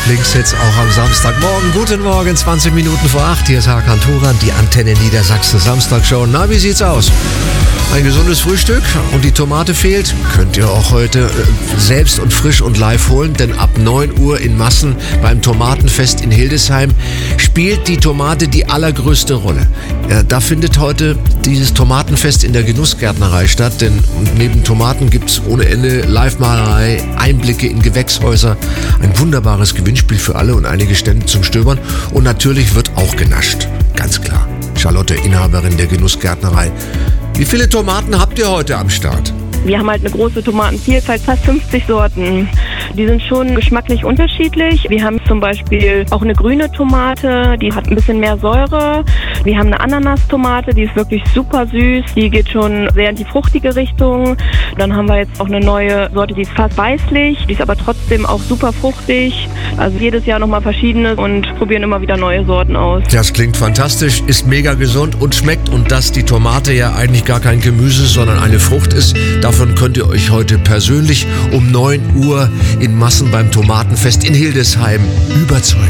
Lieblingshits auch am Samstagmorgen. Guten Morgen, 20 Minuten vor 8. Hier ist Hakan Turan, die Antenne Niedersachsen Samstagshow. Na, wie sieht's aus? Ein gesundes Frühstück und die Tomate fehlt? Könnt ihr auch heute selbst und frisch und live holen, denn ab 9 Uhr in Massen beim Tomatenfest in Hildesheim spielt die Tomate die allergrößte Rolle. Da findet heute dieses Tomatenfest in der Genussgärtnerei statt, denn neben Tomaten gibt's ohne Ende Live-Malerei, Einblicke in Gewächshäuser, ein wunderbares Gewinnspiel für alle und einige Stände zum Stöbern und natürlich wird auch genascht, ganz klar. Charlotte, Inhaberin der Genussgärtnerei. Wie viele Tomaten habt ihr heute am Start? Wir haben halt eine große Tomatenvielfalt, fast 50 Sorten. Die sind schon geschmacklich unterschiedlich. Wir haben zum Beispiel auch eine grüne Tomate, die hat ein bisschen mehr Säure. Wir haben eine Ananas-Tomate, die ist wirklich super süß. Die geht schon sehr in die fruchtige Richtung. Dann haben wir jetzt auch eine neue Sorte, die ist fast weißlich. Die ist aber trotzdem auch super fruchtig. Also jedes Jahr nochmal verschiedene und probieren immer wieder neue Sorten aus. Das klingt fantastisch, ist mega gesund und schmeckt. Und dass die Tomate ja eigentlich gar kein Gemüse, sondern eine Frucht ist, davon könnt ihr euch heute persönlich um 9 Uhr in Massen beim Tomatenfest in Hildesheim überzeugen.